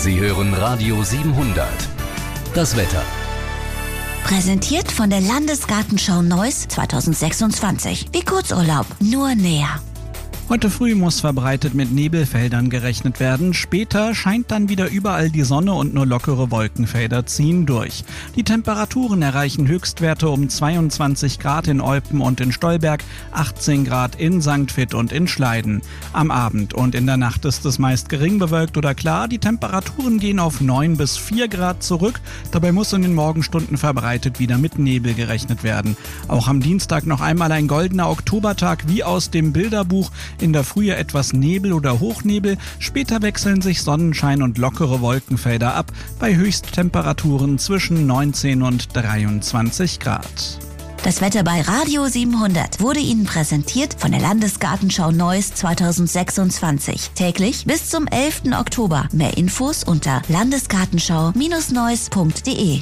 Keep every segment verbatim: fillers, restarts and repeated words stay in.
Sie hören Radio siebenhundert. Das Wetter. Präsentiert von der Landesgartenschau Neuss zweitausendsechsundzwanzig. Wie Kurzurlaub, nur näher. Heute früh muss verbreitet mit Nebelfeldern gerechnet werden. Später scheint dann wieder überall die Sonne und nur lockere Wolkenfelder ziehen durch. Die Temperaturen erreichen Höchstwerte um zweiundzwanzig Grad in Eupen und in Stolberg, achtzehn Grad in Sankt Vith und in Schleiden. Am Abend und in der Nacht ist es meist gering bewölkt oder klar. Die Temperaturen gehen auf neun bis vier Grad zurück. Dabei muss in den Morgenstunden verbreitet wieder mit Nebel gerechnet werden. Auch am Dienstag noch einmal ein goldener Oktobertag wie aus dem Bilderbuch. In der Frühe etwas Nebel oder Hochnebel, später wechseln sich Sonnenschein und lockere Wolkenfelder ab, bei Höchsttemperaturen zwischen neunzehn und dreiundzwanzig Grad. Das Wetter bei Radio siebenhundert wurde Ihnen präsentiert von der Landesgartenschau Neuss zweitausendsechsundzwanzig. Täglich bis zum elften Oktober. Mehr Infos unter landesgartenschau Neuss punkt de.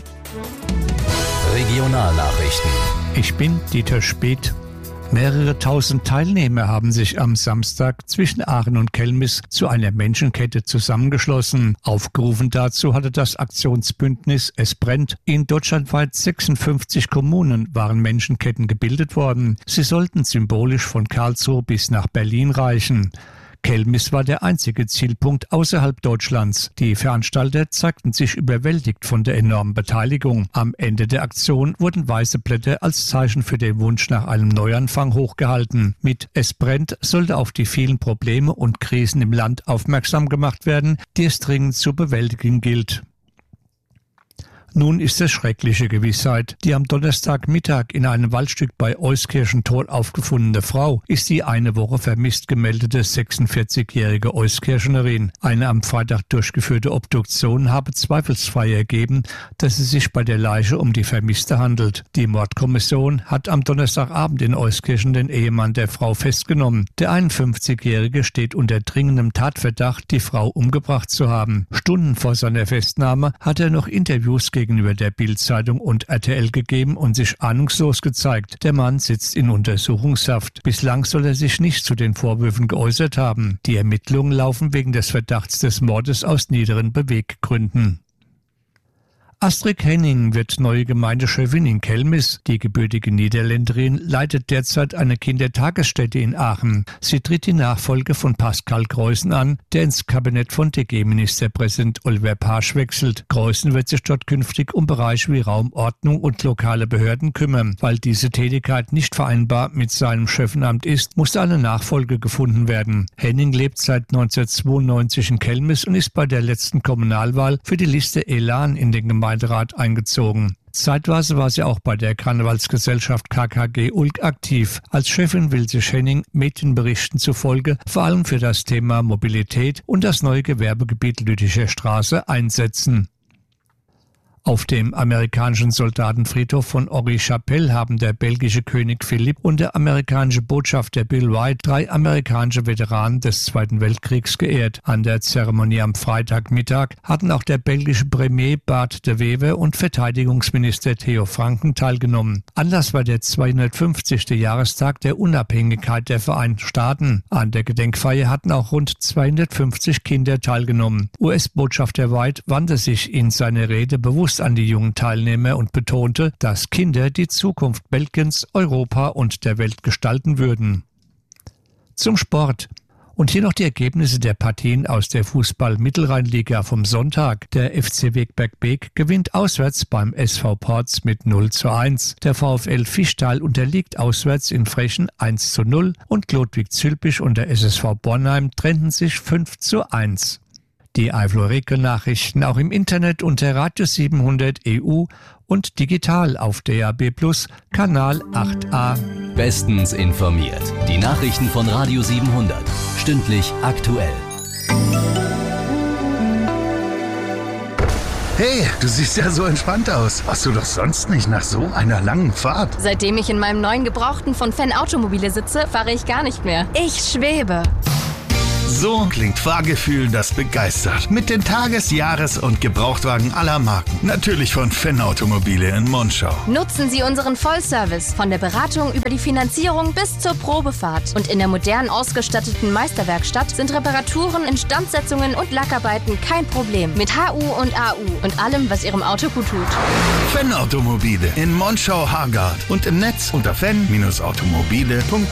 Regionalnachrichten. Ich bin Dieter Speth. Mehrere tausend Teilnehmer haben sich am Samstag zwischen Aachen und Kelmis zu einer Menschenkette zusammengeschlossen. Aufgerufen dazu hatte das Aktionsbündnis Es brennt. In deutschlandweit sechsundfünfzig Kommunen waren Menschenketten gebildet worden. Sie sollten symbolisch von Karlsruhe bis nach Berlin reichen. Kelmis war der einzige Zielpunkt außerhalb Deutschlands. Die Veranstalter zeigten sich überwältigt von der enormen Beteiligung. Am Ende der Aktion wurden weiße Blätter als Zeichen für den Wunsch nach einem Neuanfang hochgehalten. Mit Es brennt sollte auf die vielen Probleme und Krisen im Land aufmerksam gemacht werden, die es dringend zu bewältigen gilt. Nun ist es schreckliche Gewissheit. Die am Donnerstagmittag in einem Waldstück bei Euskirchen tot aufgefundene Frau ist die eine Woche vermisst gemeldete sechsundvierzigjährige Euskirchenerin. Eine am Freitag durchgeführte Obduktion habe zweifelsfrei ergeben, dass es sich bei der Leiche um die Vermisste handelt. Die Mordkommission hat am Donnerstagabend in Euskirchen den Ehemann der Frau festgenommen. Der einundfünfzigjährige steht unter dringendem Tatverdacht, die Frau umgebracht zu haben. Stunden vor seiner Festnahme hat er noch Interviews gegeben gegenüber der Bild-Zeitung und R T L gegeben und sich ahnungslos gezeigt. Der Mann sitzt in Untersuchungshaft. Bislang soll er sich nicht zu den Vorwürfen geäußert haben. Die Ermittlungen laufen wegen des Verdachts des Mordes aus niederen Beweggründen. Astrid Henning wird neue Gemeindechefin in Kelmis. Die gebürtige Niederländerin leitet derzeit eine Kindertagesstätte in Aachen. Sie tritt die Nachfolge von Pascal Greußen an, der ins Kabinett von D G-Ministerpräsident Oliver Pasch wechselt. Greußen wird sich dort künftig um Bereiche wie Raumordnung und lokale Behörden kümmern. Weil diese Tätigkeit nicht vereinbar mit seinem Chefenamt ist, musste eine Nachfolge gefunden werden. Henning lebt seit neunzehnhundertzweiundneunzig in Kelmis und ist bei der letzten Kommunalwahl für die Liste Elan in den Gemeinderat eingezogen. Zeitweise war sie auch bei der Karnevalsgesellschaft K K G Ulk aktiv. Als Chefin will sich Henning Medienberichten zufolge vor allem für das Thema Mobilität und das neue Gewerbegebiet Lütticher Straße einsetzen. Auf dem amerikanischen Soldatenfriedhof von Henri-Chapelle haben der belgische König Philipp und der amerikanische Botschafter Bill White drei amerikanische Veteranen des Zweiten Weltkriegs geehrt. An der Zeremonie am Freitagmittag hatten auch der belgische Premier Bart de Wever und Verteidigungsminister Theo Franken teilgenommen. Anlass war der zweihundertfünfzigste Jahrestag der Unabhängigkeit der Vereinigten Staaten. An der Gedenkfeier hatten auch rund zweihundertfünfzig Kinder teilgenommen. U S-Botschafter White wandte sich in seiner Rede bewusst an die jungen Teilnehmer und betonte, dass Kinder die Zukunft Belgiens, Europa und der Welt gestalten würden. Zum Sport. Und hier noch die Ergebnisse der Partien aus der Fußball-Mittelrheinliga vom Sonntag. Der F C Wegberg-Beek gewinnt auswärts beim S V Porz mit null zu eins. Der VfL Fischtal unterliegt auswärts in Frechen eins zu null und Chlodwig-Zülpich und der S S V Bornheim trennten sich fünf zu eins. Die Eifel-Region-Nachrichten auch im Internet unter Radio siebenhundert E U und digital auf D A B plus, Kanal acht a. Bestens informiert. Die Nachrichten von Radio siebenhundert. Stündlich aktuell. Hey, du siehst ja so entspannt aus. Warst du doch sonst nicht nach so einer langen Fahrt? Seitdem ich in meinem neuen Gebrauchten von Fan Automobile sitze, fahre ich gar nicht mehr. Ich schwebe. So klingt Fahrgefühl, das begeistert. Mit den Tages-, Jahres- und Gebrauchtwagen aller Marken. Natürlich von Fenn Automobile in Monschau. Nutzen Sie unseren Vollservice von der Beratung über die Finanzierung bis zur Probefahrt. Und in der modern ausgestatteten Meisterwerkstatt sind Reparaturen, Instandsetzungen und Lackarbeiten kein Problem. Mit H U und A U und allem, was Ihrem Auto gut tut. Fenn Automobile in Monschau-Hargard und im Netz unter fenn Bindestrich automobile punkt